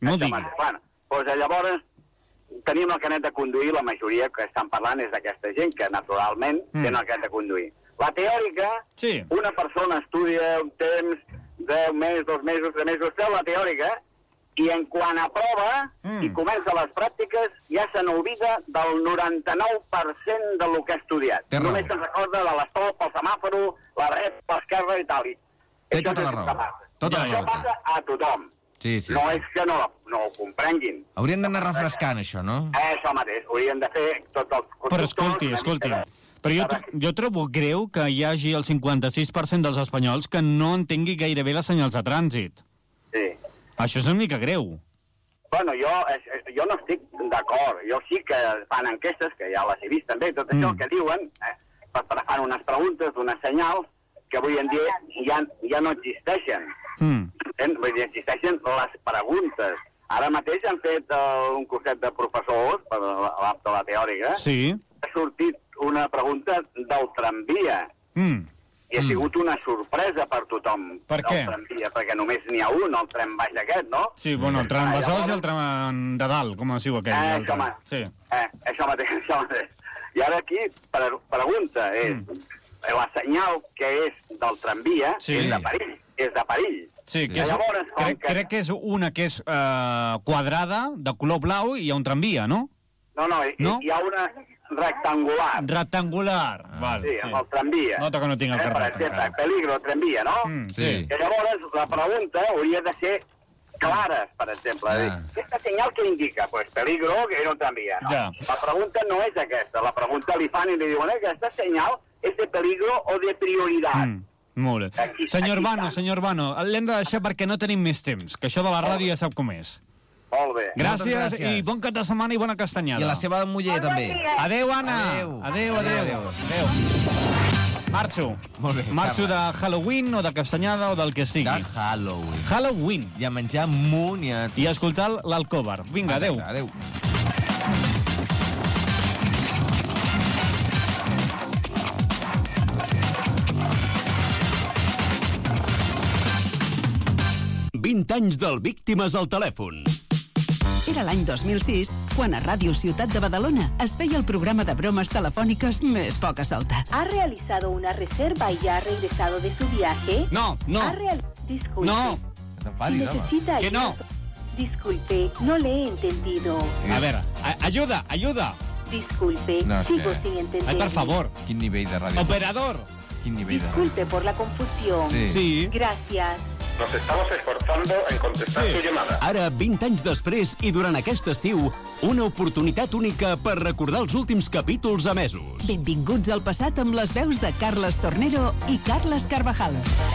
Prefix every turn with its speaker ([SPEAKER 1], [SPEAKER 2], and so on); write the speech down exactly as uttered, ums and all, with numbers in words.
[SPEAKER 1] No digui.
[SPEAKER 2] Bueno, doncs llavors tenim el carnet de conduir, la majoria que estan parlant és d'aquesta gent que naturalment mm. tenen el carnet de conduir. La teòrica,
[SPEAKER 1] sí.
[SPEAKER 2] una persona estudia un temps, deu mesos, dos mesos, tres mesos, treu la teòrica, i en quan aprova mm. i comença les pràctiques ja se n'oblida del noranta-nou per cent del que ha estudiat.
[SPEAKER 3] Té
[SPEAKER 2] Només
[SPEAKER 3] raó.
[SPEAKER 2] se'n recorda de l'estop, el semàforo, la ret, l'esquerra i tal.
[SPEAKER 3] Té tota la raó. Tota la
[SPEAKER 2] Això
[SPEAKER 3] raó.
[SPEAKER 2] passa a tothom.
[SPEAKER 3] Sí, sí.
[SPEAKER 2] No és que no, no ho comprenguin.
[SPEAKER 3] Haurien d'anar refrescant, això, no?
[SPEAKER 2] Eh, això mateix, haurien de fer tot el...
[SPEAKER 1] Però escolti, escolti, però jo, jo trobo greu que hi hagi el cinquanta-sis per cent dels espanyols que no entengui gairebé les senyals de trànsit.
[SPEAKER 2] Sí.
[SPEAKER 1] Això és una mica greu.
[SPEAKER 2] Bueno, jo, jo no estic d'acord. Jo sí que fan enquestes, que ja les he vist també, tot això mm. que diuen, eh, fan unes preguntes, unes senyals, que avui en dia ja, ja no existeixen.
[SPEAKER 1] Mm.
[SPEAKER 2] Vull dir, existeixen les preguntes. Ara mateix han fet uh, un curset de professors per l'apte de la teòrica.
[SPEAKER 1] Sí.
[SPEAKER 2] Ha sortit una pregunta del tramvia.
[SPEAKER 1] Mm.
[SPEAKER 2] I ha sigut una sorpresa per tothom.
[SPEAKER 1] Per què?
[SPEAKER 2] El tramvia, perquè només n'hi ha un, el tren baix aquest, no?
[SPEAKER 1] Sí, bueno, el tram
[SPEAKER 2] Ah,
[SPEAKER 1] Besòs
[SPEAKER 2] llavors...
[SPEAKER 1] i el tram de dalt, com es diu aquell.
[SPEAKER 2] Eh,
[SPEAKER 1] l'altre.
[SPEAKER 2] això, ma-
[SPEAKER 1] Sí.
[SPEAKER 2] eh, això mateix, això mateix. I ara aquí, per, pregunta, és... Mm. La senyal que és del tramvia
[SPEAKER 1] Sí.
[SPEAKER 2] és de perill. És de perill.
[SPEAKER 1] Sí, que
[SPEAKER 2] I
[SPEAKER 1] és,
[SPEAKER 2] llavors, com
[SPEAKER 1] crec,
[SPEAKER 2] que...
[SPEAKER 1] crec que és una que és eh, quadrada, de color blau, i hi ha un tramvia, no?
[SPEAKER 2] No, no, hi,
[SPEAKER 1] No?
[SPEAKER 2] hi ha una rectangular.
[SPEAKER 1] Rectangular.
[SPEAKER 2] Ah,
[SPEAKER 1] Val,
[SPEAKER 2] sí, amb el tramvia.
[SPEAKER 1] Nota que no tinc el
[SPEAKER 2] eh, per
[SPEAKER 1] carnet
[SPEAKER 2] exemple,
[SPEAKER 1] encara.
[SPEAKER 2] peligro, tramvia, no?
[SPEAKER 1] Mm,
[SPEAKER 3] Sí.
[SPEAKER 1] sí.
[SPEAKER 2] I llavors la pregunta hauria de ser clares, per exemple.
[SPEAKER 3] Ah.
[SPEAKER 2] Dir, aquesta senyal que indica? Pues peligro, que era un tramvia. No?
[SPEAKER 1] Ja.
[SPEAKER 2] La pregunta no és aquesta. La pregunta li fan i li diuen, eh, aquesta senyal és de peligro o de prioritat.
[SPEAKER 1] Mm, molt bé.
[SPEAKER 2] Aquí-
[SPEAKER 1] Senyor
[SPEAKER 2] aquí
[SPEAKER 1] Urbano,
[SPEAKER 2] està.
[SPEAKER 1] senyor Urbano, l'hem de deixar perquè no tenim més temps, que això de la ràdio ja sap com és.
[SPEAKER 2] Molt bé.
[SPEAKER 1] Gràcies,
[SPEAKER 3] Moltes gràcies.
[SPEAKER 1] i bon cap de setmana i bona castanyada.
[SPEAKER 3] I a la seva muller, també.
[SPEAKER 1] Adéu, Anna.
[SPEAKER 3] Adéu.
[SPEAKER 1] Adéu, adéu.
[SPEAKER 3] Adéu.
[SPEAKER 1] adéu. Marxo.
[SPEAKER 3] Molt bé,
[SPEAKER 1] Marxo
[SPEAKER 3] Carles.
[SPEAKER 1] de Halloween o de castanyada o del que sigui.
[SPEAKER 3] De Halloween.
[SPEAKER 1] Halloween.
[SPEAKER 3] I a menjar moniat.
[SPEAKER 1] I a escoltar l'Alcòver. Vinga, adéu.
[SPEAKER 3] Exacte, adéu.
[SPEAKER 4] vint anys del Víctimes al telèfon.
[SPEAKER 5] Era l'any dos mil sis, quan a Ràdio Ciutat de Badalona es feia el programa de bromes telefòniques més poca solta.
[SPEAKER 6] ¿Ha realizado una reserva y ya ha regresado de su viaje?
[SPEAKER 1] No, no.
[SPEAKER 6] ¿Ha real... Disculpe.
[SPEAKER 1] No.
[SPEAKER 3] No t'enfadis, home.
[SPEAKER 6] Necesita
[SPEAKER 1] Que no.
[SPEAKER 6] ayuda. Disculpe, no le he entendido.
[SPEAKER 1] A veure, a- ajuda, ajuda.
[SPEAKER 6] Disculpe,
[SPEAKER 3] No, és
[SPEAKER 6] sigo
[SPEAKER 3] que-
[SPEAKER 6] sin entender.
[SPEAKER 1] Ai, per favor.
[SPEAKER 3] Quin nivell de ràdio.
[SPEAKER 1] Operador.
[SPEAKER 3] Quin nivell de ràdio.
[SPEAKER 6] Disculpe por la confusión.
[SPEAKER 3] Sí.
[SPEAKER 1] Sí.
[SPEAKER 6] Gracias.
[SPEAKER 7] Nos estamos esforzando en contestar
[SPEAKER 1] Sí.
[SPEAKER 7] su llamada.
[SPEAKER 4] Ara, vint anys després i durant aquest estiu, una oportunitat única per recordar els últims capítols emesos.
[SPEAKER 5] Benvinguts al passat amb les veus de Carles Tornero i Carles Carvajal.